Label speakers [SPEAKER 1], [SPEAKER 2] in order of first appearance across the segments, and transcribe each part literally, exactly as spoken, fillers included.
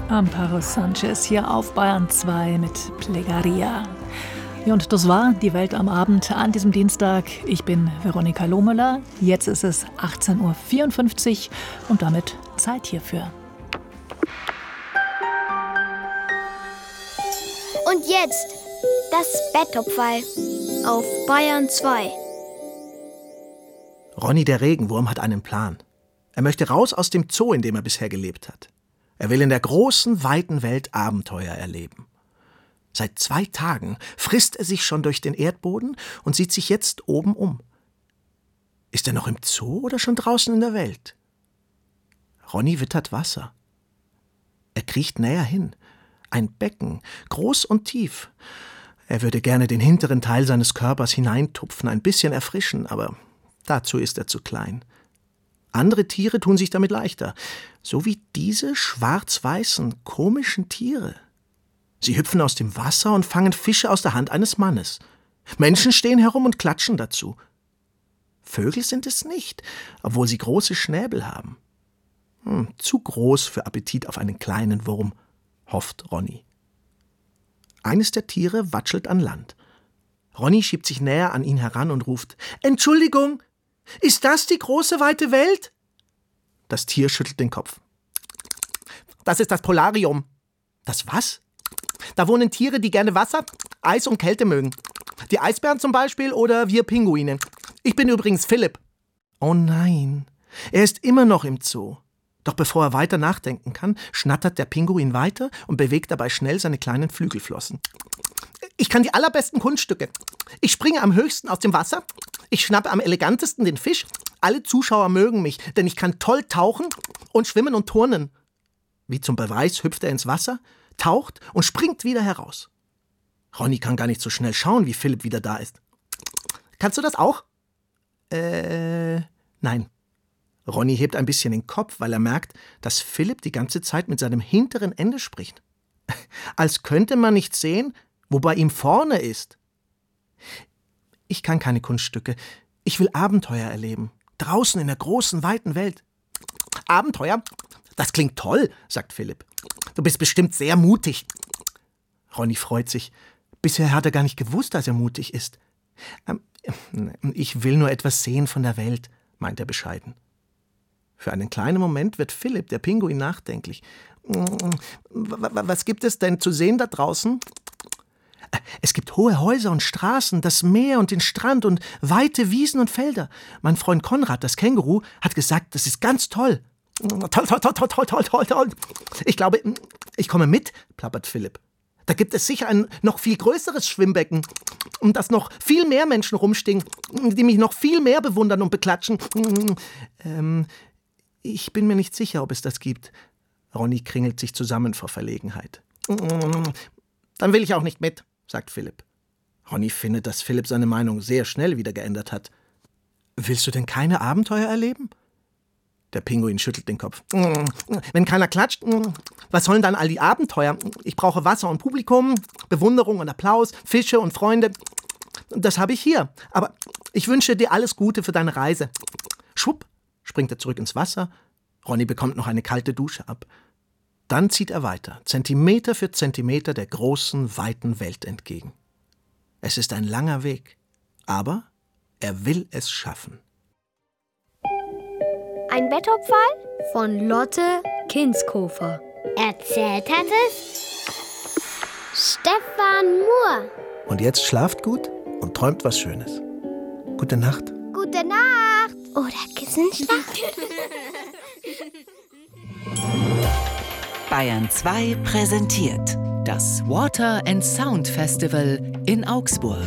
[SPEAKER 1] Amparo Sanchez hier auf Bayern zwei mit Plegaria. Ja, und das war die Welt am Abend an diesem Dienstag. Ich bin Veronika Lohmüller. Jetzt ist es achtzehn Uhr vierundfünfzig und damit Zeit hierfür.
[SPEAKER 2] Und jetzt das Betttopferl auf Bayern zwei.
[SPEAKER 3] Ronny der Regenwurm hat einen Plan. Er möchte raus aus dem Zoo, in dem er bisher gelebt hat. Er will in der großen, weiten Welt Abenteuer erleben. Seit zwei Tagen frisst er sich schon durch den Erdboden und sieht sich jetzt oben um. Ist er noch im Zoo oder schon draußen in der Welt? Ronny wittert Wasser. Er kriecht näher hin. Ein Becken, groß und tief. Er würde gerne den hinteren Teil seines Körpers hineintupfen, ein bisschen erfrischen, aber dazu ist er zu klein. Andere Tiere tun sich damit leichter, so wie diese schwarz-weißen, komischen Tiere. Sie hüpfen aus dem Wasser und fangen Fische aus der Hand eines Mannes. Menschen stehen herum und klatschen dazu. Vögel sind es nicht, obwohl sie große Schnäbel haben. Hm, zu groß für Appetit auf einen kleinen Wurm, hofft Ronny. Eines der Tiere watschelt an Land. Ronny schiebt sich näher an ihn heran und ruft: »Entschuldigung, ist das die große, weite Welt?« Das Tier schüttelt den Kopf. »Das ist das Polarium.« »Das was?« »Da wohnen Tiere, die gerne Wasser, Eis und Kälte mögen. Die Eisbären zum Beispiel oder wir Pinguine. Ich bin übrigens Philipp.« Oh nein, er ist immer noch im Zoo. Doch bevor er weiter nachdenken kann, schnattert der Pinguin weiter und bewegt dabei schnell seine kleinen Flügelflossen. »Ich kann die allerbesten Kunststücke. Ich springe am höchsten aus dem Wasser. Ich schnappe am elegantesten den Fisch. Alle Zuschauer mögen mich, denn ich kann toll tauchen und schwimmen und turnen.« Wie zum Beweis hüpft er ins Wasser, taucht und springt wieder heraus. Ronny kann gar nicht so schnell schauen, wie Philipp wieder da ist. »Kannst du das auch?« Äh, nein. Ronny hebt ein bisschen den Kopf, weil er merkt, dass Philipp die ganze Zeit mit seinem hinteren Ende spricht. Als könnte man nicht sehen, wo bei ihm vorne ist. »Ich kann keine Kunststücke. Ich will Abenteuer erleben. Draußen in der großen, weiten Welt.« »Abenteuer? Das klingt toll«, sagt Philipp. »Du bist bestimmt sehr mutig.« Ronny freut sich. Bisher hat er gar nicht gewusst, dass er mutig ist. Ähm, »Ich will nur etwas sehen von der Welt«, meint er bescheiden. Für einen kleinen Moment wird Philipp, der Pinguin, nachdenklich. »Was gibt es denn zu sehen da draußen?« »Es gibt hohe Häuser und Straßen, das Meer und den Strand und weite Wiesen und Felder. Mein Freund Konrad, das Känguru, hat gesagt, das ist ganz toll.« »Toll, toll, toll, toll, toll, toll, toll, toll. Ich glaube, ich komme mit«, plappert Philipp. »Da gibt es sicher ein noch viel größeres Schwimmbecken, um das noch viel mehr Menschen rumstehen, die mich noch viel mehr bewundern und beklatschen. Ähm, ich bin mir nicht sicher, ob es das gibt.« Ronny kringelt sich zusammen vor Verlegenheit. »Dann will ich auch nicht mit«, sagt Philipp. Ronny findet, dass Philipp seine Meinung sehr schnell wieder geändert hat. »Willst du denn keine Abenteuer erleben?« Der Pinguin schüttelt den Kopf. »Wenn keiner klatscht, was sollen dann all die Abenteuer? Ich brauche Wasser und Publikum, Bewunderung und Applaus, Fische und Freunde. Das habe ich hier. Aber ich wünsche dir alles Gute für deine Reise.« Schwupp, springt er zurück ins Wasser. Ronny bekommt noch eine kalte Dusche ab. Dann zieht er weiter, Zentimeter für Zentimeter der großen, weiten Welt entgegen. Es ist ein langer Weg, aber er will es schaffen.
[SPEAKER 2] Ein Betttopferl von Lotte Kinskofer. Erzählt hat es Stefan Muhr.
[SPEAKER 3] Und jetzt schlaft gut und träumt was Schönes. Gute Nacht.
[SPEAKER 2] Gute Nacht. Oder Kissenschlag.
[SPEAKER 4] Bayern zwei präsentiert das Water and Sound Festival in Augsburg.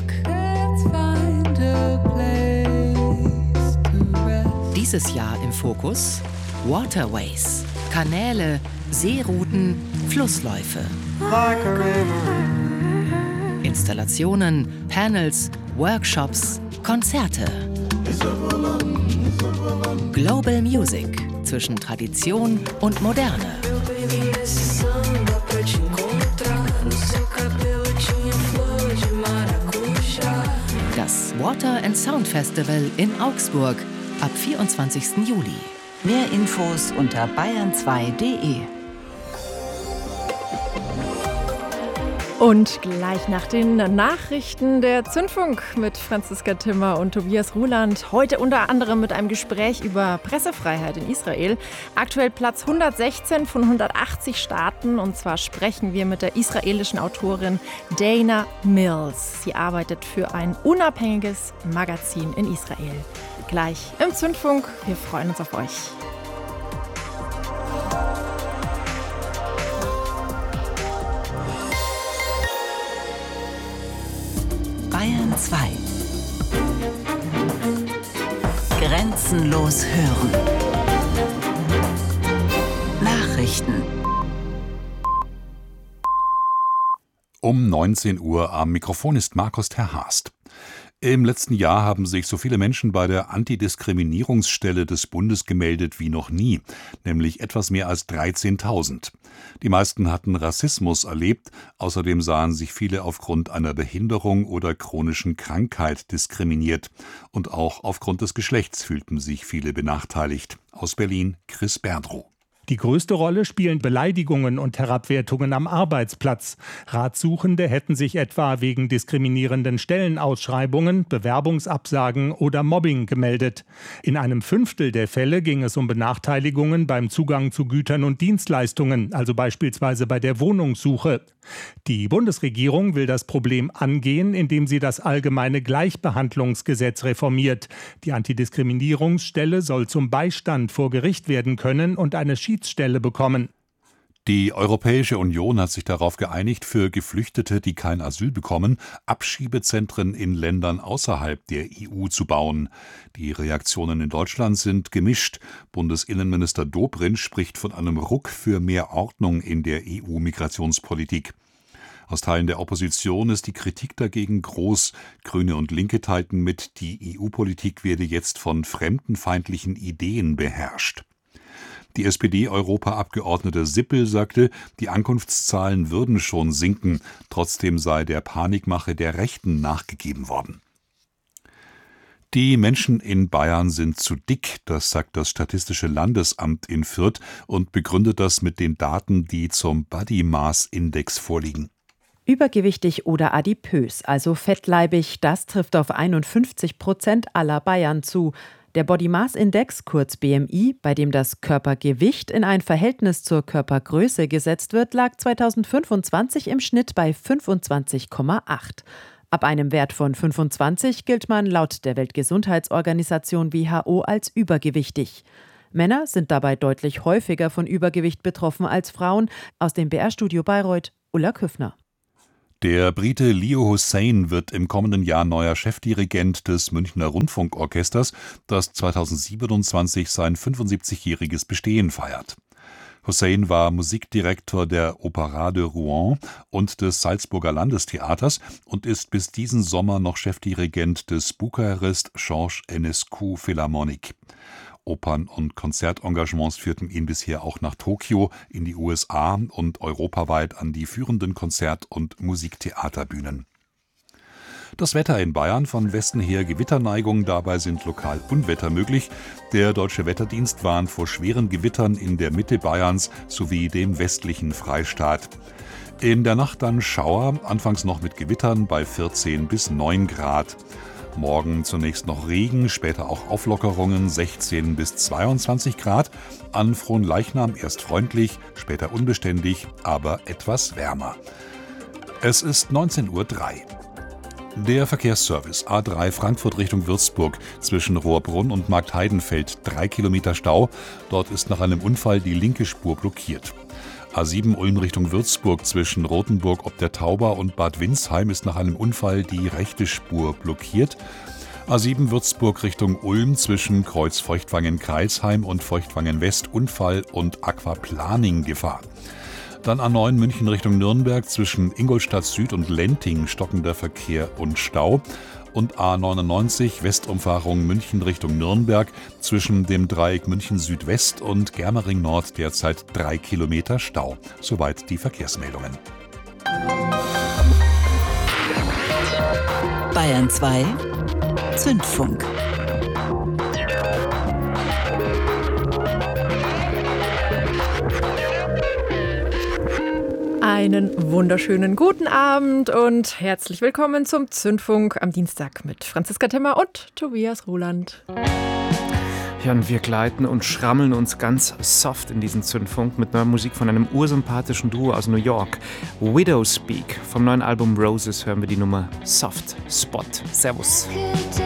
[SPEAKER 4] Dieses Jahr im Fokus Waterways, Kanäle, Seerouten, Flussläufe. Installationen, Panels, Workshops, Konzerte. Global Music zwischen Tradition und Moderne. Das Water and Sound Festival in Augsburg ab vierundzwanzigsten Juli. Mehr Infos unter bayern zwei punkt de.
[SPEAKER 5] Und gleich nach den Nachrichten der Zündfunk mit Franziska Timmer und Tobias Ruland. Heute unter anderem mit einem Gespräch über Pressefreiheit in Israel. Aktuell Platz hundertsechzehn von hundertachtzig Staaten. Und zwar sprechen wir mit der israelischen Autorin Dana Mills. Sie arbeitet für ein unabhängiges Magazin in Israel. Gleich im Zündfunk. Wir freuen uns auf euch.
[SPEAKER 4] Bayern zwei. Grenzenlos hören. Nachrichten.
[SPEAKER 6] Um neunzehn Uhr am Mikrofon ist Markus Terhast. Im letzten Jahr haben sich so viele Menschen bei der Antidiskriminierungsstelle des Bundes gemeldet wie noch nie, nämlich etwas mehr als dreizehntausend. Die meisten hatten Rassismus erlebt, außerdem sahen sich viele aufgrund einer Behinderung oder chronischen Krankheit diskriminiert. Und auch aufgrund des Geschlechts fühlten sich viele benachteiligt. Aus Berlin Chris Berdrow.
[SPEAKER 7] Die größte Rolle spielen Beleidigungen und Herabwertungen am Arbeitsplatz. Ratsuchende hätten sich etwa wegen diskriminierenden Stellenausschreibungen, Bewerbungsabsagen oder Mobbing gemeldet. In einem Fünftel der Fälle ging es um Benachteiligungen beim Zugang zu Gütern und Dienstleistungen, also beispielsweise bei der Wohnungssuche. Die Bundesregierung will das Problem angehen, indem sie das allgemeine Gleichbehandlungsgesetz reformiert. Die Antidiskriminierungsstelle soll zum Beistand vor Gericht werden können und eine Schiedsstelle bekommen.
[SPEAKER 6] Die Europäische Union hat sich darauf geeinigt, für Geflüchtete, die kein Asyl bekommen, Abschiebezentren in Ländern außerhalb der E U zu bauen. Die Reaktionen in Deutschland sind gemischt. Bundesinnenminister Dobrindt spricht von einem Ruck für mehr Ordnung in der E U-Migrationspolitik. Aus Teilen der Opposition ist die Kritik dagegen groß. Grüne und Linke teilten mit, die E U-Politik werde jetzt von fremdenfeindlichen Ideen beherrscht. Die S P D-Europaabgeordnete Sippel sagte, die Ankunftszahlen würden schon sinken, trotzdem sei der Panikmache der Rechten nachgegeben worden. Die Menschen in Bayern sind zu dick, das sagt das Statistische Landesamt in Fürth und begründet das mit den Daten, die zum Body Mass Index vorliegen.
[SPEAKER 8] Übergewichtig oder adipös, also fettleibig, das trifft auf einundfünfzig Prozent aller Bayern zu. Der Body Mass Index, kurz B M I, bei dem das Körpergewicht in ein Verhältnis zur Körpergröße gesetzt wird, lag zweitausendfünfundzwanzig im Schnitt bei fünfundzwanzig Komma acht. Ab einem Wert von fünfundzwanzig gilt man laut der Weltgesundheitsorganisation W H O als übergewichtig. Männer sind dabei deutlich häufiger von Übergewicht betroffen als Frauen. Aus dem B R-Studio Bayreuth, Ulla Küffner.
[SPEAKER 6] Der Brite Leo Hussein wird im kommenden Jahr neuer Chefdirigent des Münchner Rundfunkorchesters, das zweitausendsiebenundzwanzig sein fünfundsiebzigjähriges Bestehen feiert. Hussein war Musikdirektor der Opéra de Rouen und des Salzburger Landestheaters und ist bis diesen Sommer noch Chefdirigent des Bukarest Georges Enescu Philharmonic. Opern- und Konzertengagements führten ihn bisher auch nach Tokio, in die U S A und europaweit an die führenden Konzert- und Musiktheaterbühnen. Das Wetter in Bayern, von Westen her Gewitterneigung, dabei sind lokal Unwetter möglich. Der Deutsche Wetterdienst warnt vor schweren Gewittern in der Mitte Bayerns sowie dem westlichen Freistaat. In der Nacht dann Schauer, anfangs noch mit Gewittern bei vierzehn bis neun Grad. Morgen zunächst noch Regen, später auch Auflockerungen, sechzehn bis zweiundzwanzig Grad. An Fronleichnam erst freundlich, später unbeständig, aber etwas wärmer. Es ist neunzehn Uhr drei. Der Verkehrsservice A drei Frankfurt Richtung Würzburg zwischen Rohrbrunn und Marktheidenfeld drei Kilometer Stau. Dort ist nach einem Unfall die linke Spur blockiert. A sieben Ulm Richtung Würzburg zwischen Rothenburg ob der Tauber und Bad Windsheim ist nach einem Unfall die rechte Spur blockiert. A sieben Würzburg Richtung Ulm zwischen Kreuz Feuchtwangen-Kreisheim und Feuchtwangen-West Unfall und Aquaplaning Gefahr. Dann A neun München Richtung Nürnberg zwischen Ingolstadt Süd und Lenting stockender Verkehr und Stau. Und A neunundneunzig Westumfahrung München Richtung Nürnberg zwischen dem Dreieck München Südwest und Germering Nord derzeit drei Kilometer Stau. Soweit die Verkehrsmeldungen.
[SPEAKER 4] Bayern zwei Zündfunk.
[SPEAKER 5] Einen wunderschönen guten Abend und herzlich willkommen zum Zündfunk am Dienstag mit Franziska Timmer und Tobias Ruland.
[SPEAKER 9] Ja, und wir gleiten und schrammeln uns ganz soft in diesen Zündfunk mit neuer Musik von einem ursympathischen Duo aus New York. Widowspeak. Vom neuen Album Roses hören wir die Nummer Soft Spot. Servus.